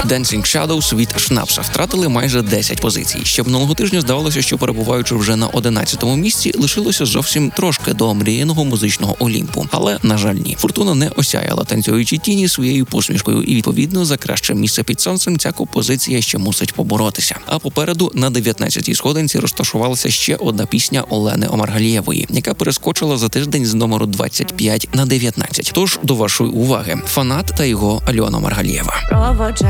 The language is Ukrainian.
Dancing Shadows від Шнапса втратили майже 10 позицій. Ще минулого тижня здавалося, що перебуваючи вже на 11-му місці, лишилося зовсім трошки до омріяного музичного Олімпу. Але, на жаль, ні. Фортуна не осяяла танцюючі тіні своєю посмішкою, і, відповідно, за краще місце під сонцем ця композиція ще мусить поборотися. А попереду на 19-й сходинці розташувалася ще одна пісня Олени Омаргалієвої, яка перескочила за тиждень з номеру 25 на 19. Тож, до вашої уваги, «Фанат» та його Альона Омаргалієва.